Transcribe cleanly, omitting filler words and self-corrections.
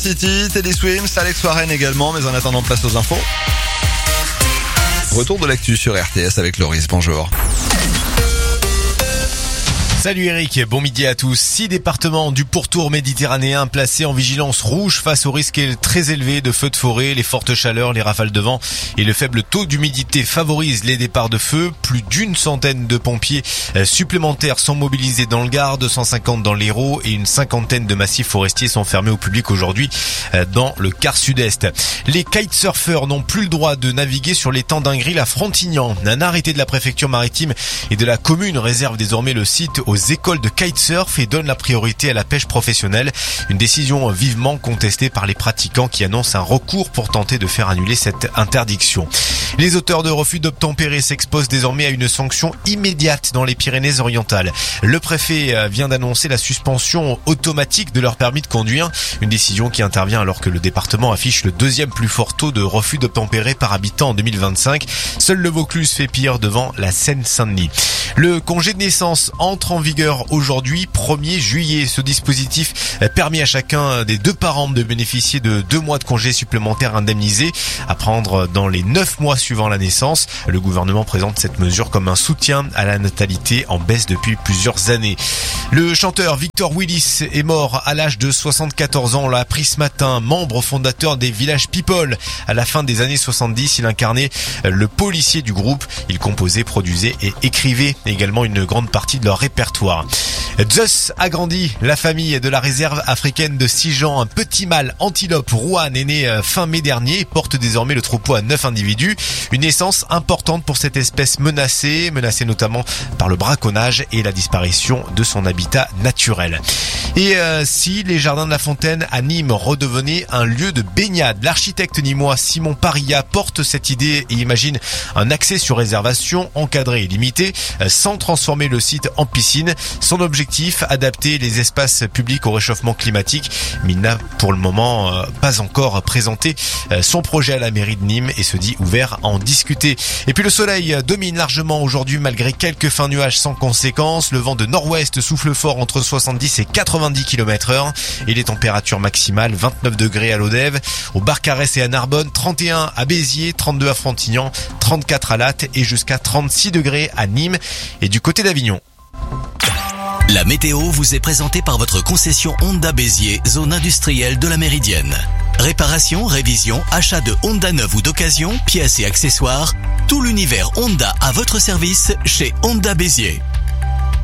City, Teddy Swims, Alex Warren également, mais en attendant, place aux infos. Retour de l'actu sur RTS avec Loris, bonjour. Salut Eric, bon midi à tous. 6 départements du pourtour méditerranéen placés en vigilance rouge face au risque très élevé de feux de forêt. Les fortes chaleurs, les rafales de vent et le faible taux d'humidité favorisent les départs de feu. Plus d'une centaine de pompiers supplémentaires sont mobilisés dans le Gard, 250 dans l'Hérault et une cinquantaine de massifs forestiers sont fermés au public aujourd'hui dans le quart sud-est. Les kitesurfers n'ont plus le droit de naviguer sur l'étang d'Ingrill à Frontignan. Un arrêté de la préfecture maritime et de la commune réserve désormais le site aux écoles de kitesurf et donne la priorité à la pêche professionnelle. Une décision vivement contestée par les pratiquants qui annoncent un recours pour tenter de faire annuler cette interdiction. Les auteurs de refus d'obtempérer s'exposent désormais à une sanction immédiate dans les Pyrénées-Orientales. Le préfet vient d'annoncer la suspension automatique de leur permis de conduire, une décision qui intervient alors que le département affiche le deuxième plus fort taux de refus d'obtempérer par habitant en 2025. Seul le Vaucluse fait pire devant la Seine-Saint-Denis. Le congé de naissance entre en vigueur aujourd'hui, 1er juillet. Ce dispositif permet à chacun des deux parents de bénéficier de 2 mois de congé supplémentaires indemnisés à prendre dans les 9 mois suivant la naissance. Le gouvernement présente cette mesure comme un soutien à la natalité en baisse depuis plusieurs années. Le chanteur Victor Willis est mort à l'âge de 74 ans. On l'a appris ce matin, membre fondateur des Village People. À la fin des années 70, il incarnait le policier du groupe. Il composait, produisait et écrivait également une grande partie de leur répertoire. Zeus a grandi. La famille de la réserve africaine de Sijan, un petit mâle antilope Rouen est né fin mai dernier et porte désormais le troupeau à 9 individus. Une naissance importante pour cette espèce menacée notamment par le braconnage et la disparition de son habitat naturel. Et si les jardins de la Fontaine à Nîmes redevenaient un lieu de baignade, l'architecte nîmois Simon Paria porte cette idée et imagine un accès sur réservation encadré et limité sans transformer le site en piscine. Son objectif, adapter les espaces publics au réchauffement climatique, mais il n'a pour le moment pas encore présenté son projet à la mairie de Nîmes et se dit ouvert à en discuter. Et puis le soleil domine largement aujourd'hui malgré quelques fins nuages sans conséquence. Le vent de nord-ouest souffle fort entre 70 et 90 km/h et les températures maximales 29 degrés à Lodève, au Barcarès et à Narbonne, 31 à Béziers, 32 à Frontignan, 34 à Latte et jusqu'à 36 degrés à Nîmes et du côté d'Avignon. La météo vous est présentée par votre concession Honda Béziers, zone industrielle de la Méridienne. Réparation, révision, achat de Honda neuf ou d'occasion, pièces et accessoires, tout l'univers Honda à votre service chez Honda Béziers.